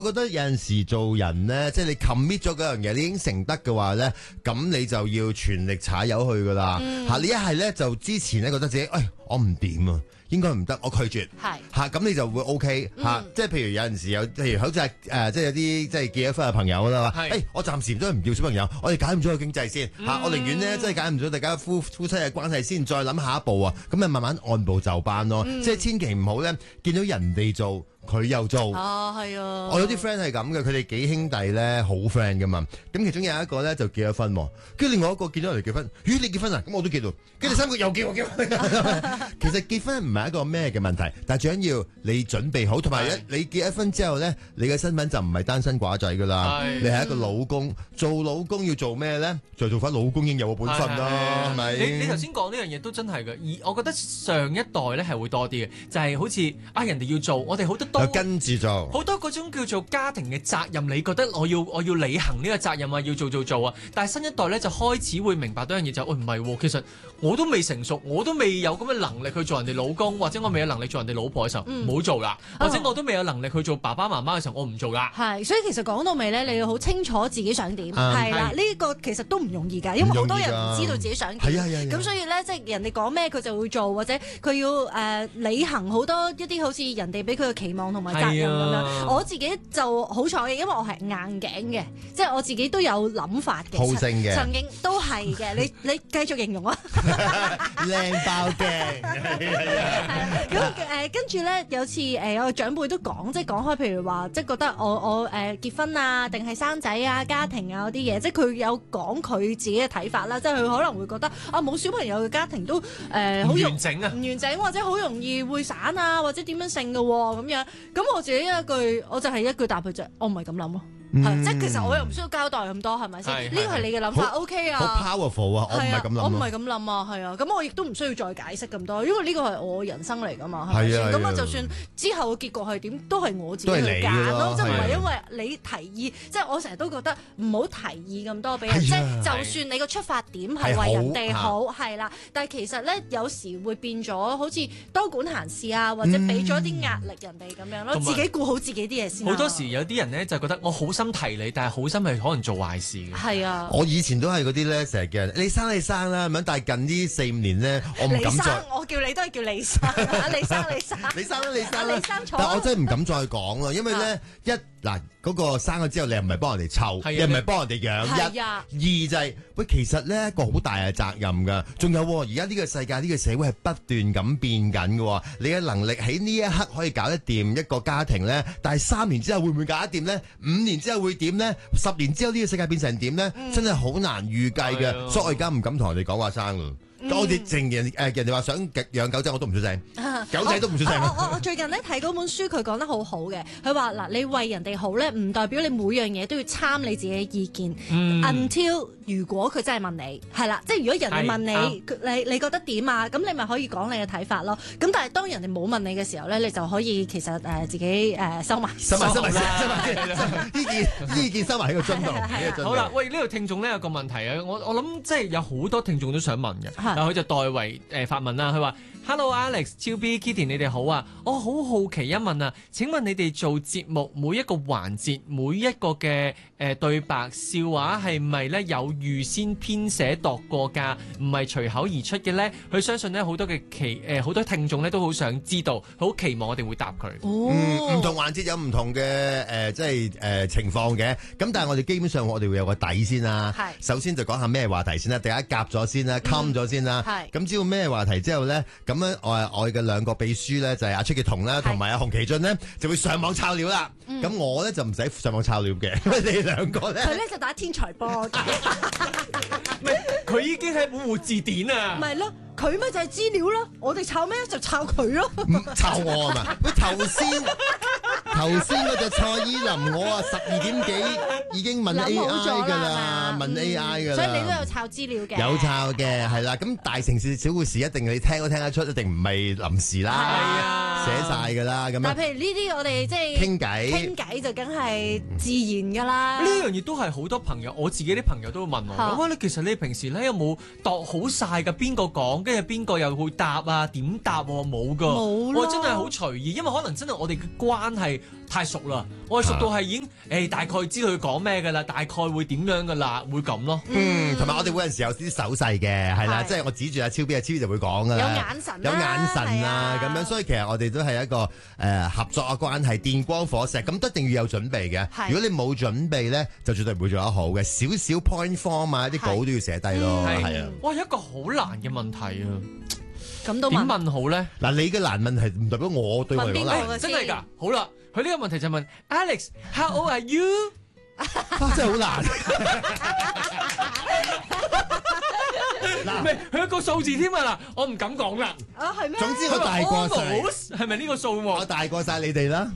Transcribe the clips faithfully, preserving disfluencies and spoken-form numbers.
我覺得有陣時做人咧，即係你 commit 咗嗰樣嘢，你已經成得嘅話咧，咁你就要全力踩油去噶啦。嚇、嗯，你一係咧就之前咧覺得自己，誒我唔掂啊，應該唔得，我拒絕。係嚇，咁你就會 OK 嚇、嗯。即係譬如有陣時有，譬如好似係誒，即係有啲即係結咗婚嘅朋友啦嘛。誒、欸，我暫時都唔要小朋友，我哋解唔咗個經濟先嚇、嗯，我寧願咧即係解唔咗大家夫夫妻嘅關係先，再諗下一步啊。咁咪慢慢按部就班咯。嗯、即係千祈唔好咧，見到人哋做。佢又做啊，係啊！ 我有啲 friend 係咁嘅，佢哋幾兄弟咧，好 friend 噶嘛。咁其中有一個咧就結咗婚，跟住另外一個見到人哋結婚，咦你結婚啊？咁我都結到，跟住第三個又結我結婚。其實結婚唔係一個咩嘅問題，但係最緊要你準備好，同埋你結咗婚之後咧，你嘅身份就唔係單身寡仔噶啦，你係一個老公。做老公要做咩咧？就做翻老公應有嘅本分啦，係咪？ 你你頭先講呢樣嘢都真係嘅，而我覺得上一代咧係會多啲嘅，就係好似啊人哋要做，我哋好多多。 跟住做好多嗰種叫做家庭嘅責任，你覺得我要我要履行呢個責任啊，要做做做啊！但係新一代咧就開始會明白到一樣嘢就，喂唔係喎，其實我都未成熟，我都未有咁嘅能力去做人哋老公，或者我未有能力做人哋老婆嘅時候，唔好做啦；或者我都未有能力去做爸爸媽媽嘅時候，我唔做啦。 係，所以其實講到尾咧，你要好清楚自己想點，係啦，呢個其實都唔容易㗎，因為好多人唔知道自己想點。係啊係啊，咁所以咧，即係人哋講咩佢就會做，或者佢要誒履行好多一啲好似人哋俾佢嘅期望同埋責任咁樣。我自己就好彩嘅，因為我係硬頸嘅，即係我自己都有諗法嘅， 好勝嘅， 曾經都係嘅。你你繼續形容啊， 靚爆鏡。係啊，咁誒跟住咧，有次誒有個長輩都講，即係講開，譬如話，即係覺得我我誒結婚啊，定係生仔啊、家庭啊嗰啲嘢，即係佢有講佢自己嘅睇法啦。即係佢可能會覺得啊，冇小朋友嘅家庭都誒好完整啊， 唔完整或者好容易會散啊，或者點樣性嘅喎咁樣。咁我自己一句，我就係一句答佢啫，我唔係咁諗咯。嗯、即係其實我又唔需要交代咁多，係咪先？呢個係你嘅諗法 ，OK 啊。 好 powerful 啊！我唔係咁諗。 我唔係咁諗啊，係啊。咁我亦都唔需要再解釋咁多，因為呢個係我人生嚟㗎嘛，係咪先？咁啊，就算之後嘅結局係點，都係我自己去揀咯，即係唔係因為你提議。即係我成日都覺得唔好提議咁多俾人，即係就算你個出發點係為人哋好，係啦。但係其實咧，有時會變咗好似多管閒事啊，或者俾咗啲壓力人哋咁樣咯，自己顧好自己啲嘢先。 好多時有啲人咧就覺得我好心提你，但係好心係可能做壞事嘅。係啊， 我以前都係嗰啲咧，成日叫人你生你生啦，咁樣。但係近呢四五年咧，我唔敢再。 我叫你都係叫你生，你生你生， 你生啦你生啦， 你生錯。 但我真係唔敢再講啦，因為咧一嗱嗰個生咗之後，你又唔係幫人哋湊，又唔係幫人哋養。一、二就係喂，其實咧一個好大嘅責任㗎。仲有而家呢個世界呢個社會係不斷咁變緊㗎。你嘅能力喺呢一刻可以搞得掂一個家庭咧，但係三年之後會唔會搞得掂咧？五年之後會點咧？十年之後呢個世界變成點咧？嗯、真係好難預計嘅，所以我而家唔敢同人哋講話生㗎。我哋淨人誒人哋話想養狗仔，我都唔出聲，狗仔都唔出聲。 我我我最近咧睇嗰本書，佢講得好好嘅。佢話嗱，你為人哋好咧，唔代表你每樣嘢都要參你自己嘅意見。嗯、until 如果佢真係問你，係啦，即係如果人哋問你，你你覺得點啊？咁你咪可以講你嘅睇法咯。咁但係當人哋冇問你嘅時候咧，你就可以其實誒自己誒收埋， 收埋收埋收埋呢件呢件收埋喺個樽度。 好啦，喂，呢度聽眾咧有個問題啊，我我諗即係有好多聽眾都想問嘅。嗱，佢就代為誒、呃、發問啦。佢話 ：Hello Alex、超 B、Kitty，你哋好啊！我好好奇一問啊，請問你哋做節目每一個環節、每一個嘅誒、呃、對白、笑話係咪咧有預先編寫度過㗎？唔係隨口而出嘅咧？佢相信咧好多嘅期誒好多聽眾咧都好想知道，好期望我哋會答佢。 哦， 嗯，唔同環節有唔同嘅誒、呃，即係誒、呃、情況嘅。咁但係我哋基本上我哋會有個底先啦。係。首先就講下咩話題先啦，大家夾咗先啦，冚咗先啦。係。咁知道咩話題之後咧，咁樣我我嘅兩個秘書咧就係阿出傑彤啦，同埋阿洪其俊咧就會上網抄料啦。咁、嗯、我咧就唔使上網抄料嘅，因為你哋兩個咧， 佢咧就打天才波嘅。 佢已經係護護字典啊。 咪咯。佢咪就係資料咯，我哋抄咩就抄佢咯。 抄我啊嘛？喂，頭先頭先嗰隻蔡依林，我啊十二點幾已經問 A I 㗎啦，問 A I 㗎啦。 所以你都有抄資料嘅。 有抄嘅，係啦。咁大城市小故事一定你聽都聽得出，一定唔係臨時啦。係啊，寫晒㗎啦。咁但係譬如呢啲我哋即係傾偈，傾偈就梗係自然㗎啦。 呢樣嘢都係好多朋友，我自己啲朋友都會問我。我話你其實你平時咧有冇度好晒㗎？邊個講？跟住邊個又會答啊？點答喎？冇噶，我真係好隨意，因為可能真係我哋嘅關係太熟啦，我哋熟到係已經誒大概知道佢講咩㗎啦，大概會點樣㗎啦，會咁咯。 嗯，同埋我哋會有陣時有啲手勢嘅，係啦，即係我指住阿超 B，阿超 B 就會講㗎啦。 有眼神， 有眼神啊咁樣，所以其實我哋都係一個誒合作嘅關係，電光火石，咁都一定要有準備嘅。如果你冇準備咧，就絕對唔會做得好嘅。少少 point form 啊，啲稿都要寫低咯，係啊。 哇，有一個好難嘅問題啊！ 咁都點問好咧？ 嗱，你嘅難問題唔代表我對我嚟講難。 真係㗎，好啦，佢呢個問題就問 Alex，How old are you？ 真係好難。 嗱，咩？佢一個數字添啊！嗱，我唔敢講啦。 啊，係咩？ 總之我大過晒， 係咪呢個數喎？ 我大過晒你哋啦。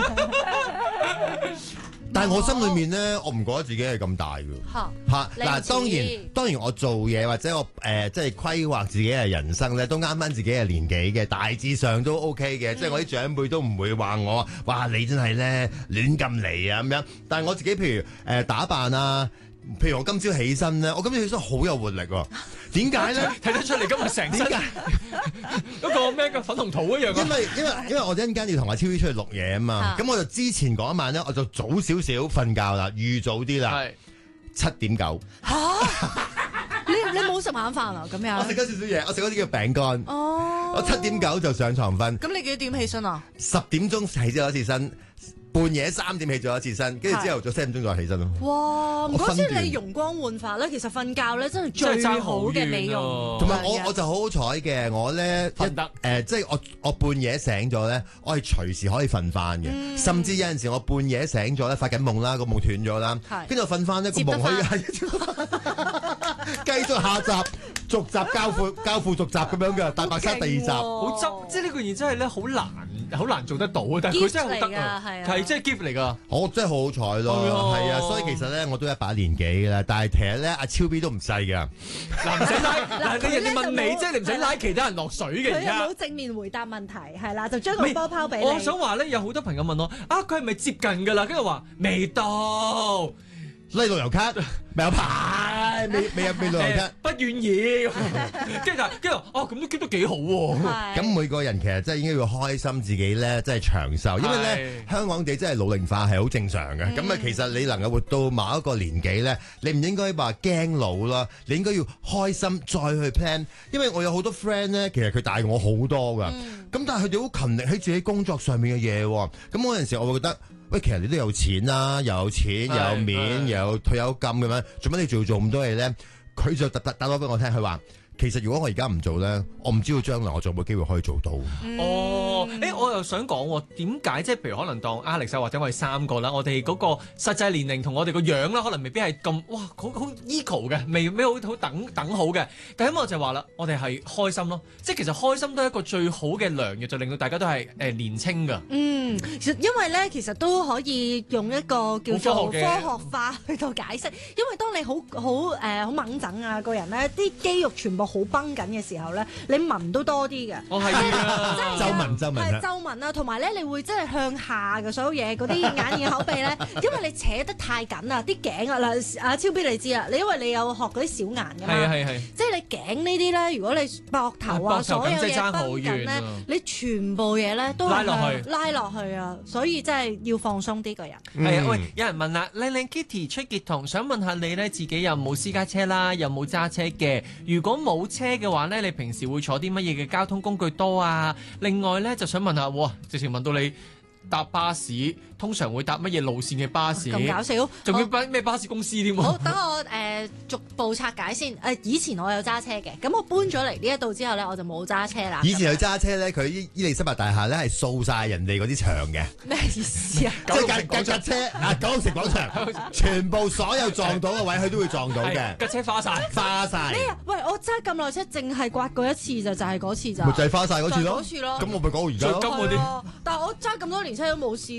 但係我心裏面咧，我唔覺得自己係咁大㗎。嚇嚇嗱，當然當然我做嘢或者我誒、呃、即係規劃自己嘅人生咧，都啱翻自己嘅年紀嘅，大致上都 OK 嘅。嗯、即係我啲長輩都唔會話我，哇你真係咧亂咁嚟啊咁樣。但係我自己譬如誒、呃、打扮啊。譬如我今朝起身咧，我今朝起身好有活力喎。點解咧？ 睇得出嚟今日成身嗰個咩嘅粉紅桃一樣。 因為因為因為我一陣間要同阿超 B 出去錄嘢啊嘛，咁我就之前嗰一晚咧，我就早少少瞓覺啦，預早啲啦，七點九。 嚇！你你冇食晚飯啊？咁樣？ 我食咗少少嘢，我食咗啲叫餅乾。 哦。 我七點九就上床瞓。 咁你幾點起身啊？ 十點鐘起咗一次身。半夜三點起咗一次身，跟住之後再四點鐘再起身咯。 哇！唔怪之你容光煥發咧，其實瞓覺咧真係最好嘅美容。 同埋我我就好好彩嘅，我咧瞓得誒，即係我我半夜醒咗咧，我係隨時可以瞓翻嘅。嗯、甚至有陣時我半夜醒咗咧，發緊夢啦，個夢斷咗啦，跟住我瞓翻呢個夢可以繼續下集。續集交付交付續集咁樣嘅，大白鯊第二集， 好執，即係呢個嘢真係咧好難，好難做得到啊！但係佢真係好得啊，係真係 gift 嚟㗎。 我真係好好彩咯，係啊，所以其實咧我都一把年紀㗎啦，但係其實咧阿超 B 都唔細㗎。嗱唔使拉， 嗱你人哋問你即係你唔使拉其他人落水嘅而家。 佢冇正面回答問題，係啦，就將個波拋俾你。 我想話咧，有好多朋友問我啊，佢係咪接近㗎啦？跟住話未到。 呢度郵卡未有牌，未未有未旅遊卡， 不願意。跟住跟住，哦咁都 keep 得幾好喎。 咁每個人其實真係應該要開心自己咧，即係長壽。因為咧香港地真係老齡化係好正常嘅。咁啊，其實你能夠活到某一個年紀咧，你唔應該話驚老啦，你應該要開心再去 plan。因為我有好多 friend 咧，其實佢大我好多㗎。咁但係佢哋好勤力喺自己工作上面嘅嘢喎。咁嗰陣時我會覺得。喂，其實你都有錢啦，又有錢，又有面，又有退休金咁樣，做乜你仲要做咁多嘢咧？佢就特特打咗俾我聽，佢話其實如果我而家唔做咧，我唔知道將來我仲有冇機會可以做到。 嗯、哦，誒、欸，我又想講點解即係譬如可能當 Alex 或者我哋三個啦，我哋嗰個實際年齡同我哋個樣啦，可能未必係咁哇，好好 equal 嘅，未未好好等等好嘅。但係咁我就話啦，我哋係開心咯，即係其實開心都係一個最好嘅良藥，就令到大家都係誒、呃、年青㗎。 嗯，其實因為咧，其實都可以用一個叫做科學化去到解釋，因為當你好好誒好猛整啊個人咧，啲肌肉全部好繃緊嘅時候咧，你紋都多啲嘅。 哦，係啊， 皺紋皺紋係皺紋啊，同埋咧，你會真係向下嘅所有嘢，嗰啲眼耳口鼻咧，因為你扯得太緊啦，啲頸啊嗱，阿超 B 你知啊，你因為你有學嗰啲小顏㗎嘛， 係係係， 即係你頸呢啲咧，如果你膊頭啊所有嘢繃緊咧，你全部嘢咧都係拉落去， 拉落去啊，所以真係要放鬆啲個人。 係啊，喂，有人問啦，靚靚 Kitty 出結同，想問下你咧，自己有冇私家車啦，有冇揸車嘅？如果冇車嘅話咧，你平時會坐啲乜嘢嘅交通工具多啊？另外咧，就想問下，哇，直情問到你搭巴士，通常會搭乜嘢路線嘅巴士？ 咁搞笑， 仲要巴咩巴士公司添喎？ 好，等我誒、呃、逐步拆解先。誒、呃，以前我有揸車嘅，咁我搬咗嚟呢一度之後咧，我就冇揸車啦。 以前佢揸車咧，佢伊伊利沙伯大廈咧係掃晒人哋嗰啲牆嘅。 咩意思啊？ 即係架架車啊，九龍城廣場，全部所有撞到嘅位，佢都會撞到嘅。 架車花晒， 花晒。 咩啊？喂，我揸咁耐車，淨係刮過一次就就係嗰次咋？ 咪就係花晒嗰次咯。 嗰次咯。 咁我咪講而家咯。 金嗰啲。 但係我揸咁多年車都冇試過其他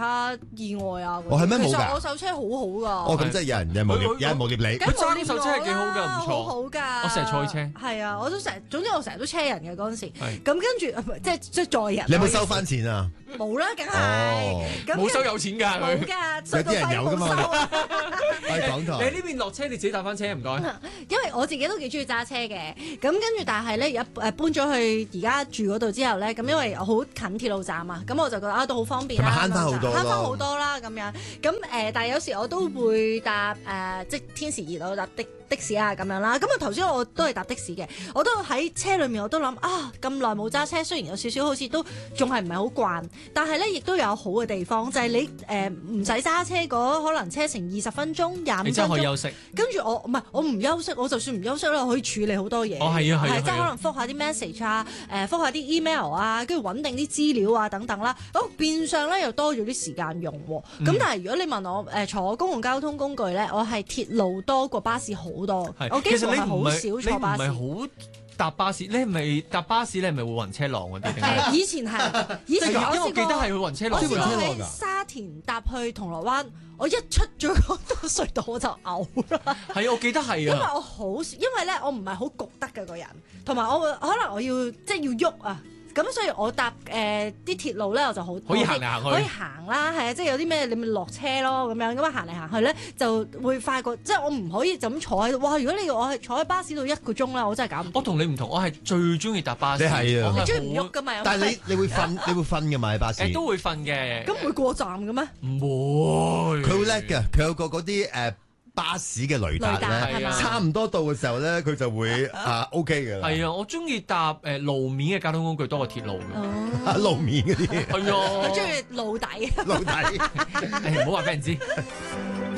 他意外啊。 我係咩冇㗎？ 其實我手車好好㗎。 哦，咁即係有人有冇有人冇獵你？ 佢揸手車係幾好㗎，唔錯。 好好㗎。 我成日坐佢車。 係啊，我都成日，總之我成日都車人嘅嗰陣時。咁跟住即係即係載人。 你有冇收翻錢啊？ 冇啦，梗係。 冇收有錢㗎佢。 冇㗎， 有啲人有㗎嘛。係港台。 你呢邊落車你自己搭翻車唔該。 因為我自己都幾中意揸車嘅，咁跟住但係咧而家誒搬咗去而家住嗰度之後咧，咁因為好近鐵路站啊，咁我就覺得啊都好方便啦， 慳翻好多，慳翻好多啦咁樣。咁誒、呃，但係有時我都會搭誒、呃，即係天時熱我搭的的士啊咁樣啦。咁啊頭先我都係搭的士嘅，我都喺車裏面我都諗啊咁耐冇揸車，雖然有少少好似都仲係唔係好慣，但係咧亦都有好嘅地方，就係、是、你誒唔使揸車嗰可能車程二十分鐘、廿五分鐘， 你真係可以休息。跟住我唔係我唔休息，我就算唔休息啦，我可以處理好多嘢。 哦，係啊，係啊， 即係可能覆下啲 message 啊，誒覆下啲 email 啊，跟住揾定啲資料啊等等啦。咁變相咧又多咗啲時間用喎。咁、嗯、但係如果你問我誒、呃、坐公共交通工具咧，我係鐵路多過巴士好多。我幾乎係好少坐巴士。 你唔係好搭巴士，你係咪搭巴士？你係咪會暈車浪嗰啲？ 誒，以前係，以前我記得係會暈車浪。 我試過喺沙田搭去銅鑼灣，我一出咗嗰個隧道我就嘔啦。係啊，我記得係啊。 因為我好，因為咧我唔係好焗得嘅個人，同埋我可能我要即係要喐啊。咁所以我搭誒啲鐵路咧，我就好可以行嚟行去， 可以行啦，係啊，即係有啲咩你咪落車咯咁樣，咁啊行嚟行去咧就會快過，即係我唔可以就咁坐喺度。哇！如果你要我係坐喺巴士度一個鐘啦，我真係搞唔掂。 我同你唔同，我係最中意搭巴士。 你係啊， 你中意唔喐噶嘛？ 但係你你會瞓，你會瞓嘅嘛喺巴士？ 誒都會瞓嘅。 咁會過站嘅咩？ 唔會。 佢好叻嘅，佢有個嗰啲誒。巴士嘅雷達咧，差唔多到嘅時候咧，佢就會啊 OK 嘅啦。 係啊，我中意搭誒路面嘅交通工具多過鐵路嘅。 哦、路面嗰啲。 係啊。 我中意路底。 路底。 誒唔好話俾人知。